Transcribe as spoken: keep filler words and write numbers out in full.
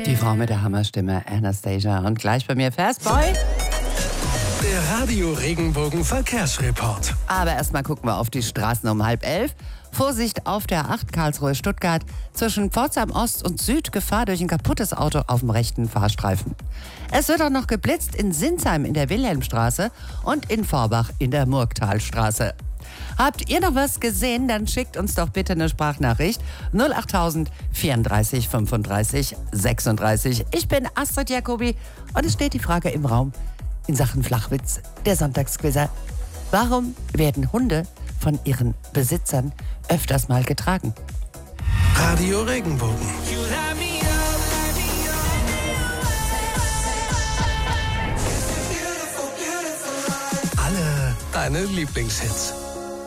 Die Frau mit der Hammerstimme, Anastasia. Und gleich bei mir Fastboy. Der Radio Regenbogen Verkehrsreport. Aber erstmal gucken wir auf die Straßen um halb elf. Vorsicht auf der acht Karlsruhe-Stuttgart. Zwischen Pforzheim Ost und Süd Gefahr durch ein kaputtes Auto auf dem rechten Fahrstreifen. Es wird auch noch geblitzt in Sinsheim in der Wilhelmstraße und in Vorbach in der Murgtalstraße. Habt ihr noch was gesehen? Dann schickt uns doch bitte eine Sprachnachricht. null achttausend vierunddreißig fünfunddreißig sechsunddreißig. Ich bin Astrid Jacobi und es steht die Frage im Raum in Sachen Flachwitz, der Sonntagsquizzer. Warum werden Hunde von ihren Besitzern öfters mal getragen? Radio Regenbogen. Alle deine Lieblingshits.